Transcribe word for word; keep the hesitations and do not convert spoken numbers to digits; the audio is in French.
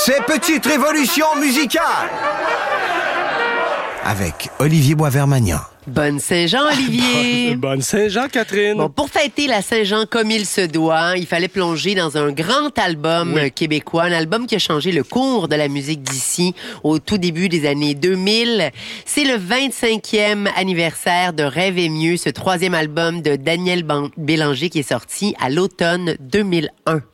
Ces petites révolutions musicales avec Olivier Boisvert-Magnan. Bonne Saint-Jean, Olivier! Bonne Saint-Jean, Catherine! Bon, pour fêter la Saint-Jean comme il se doit, il fallait plonger dans un grand album oui. québécois, un album qui a changé le cours de la musique d'ici au tout début des années deux mille. C'est le vingt-cinquième anniversaire de Rêve et mieux, ce troisième album de Daniel Bélanger qui est sorti à l'automne deux mille un.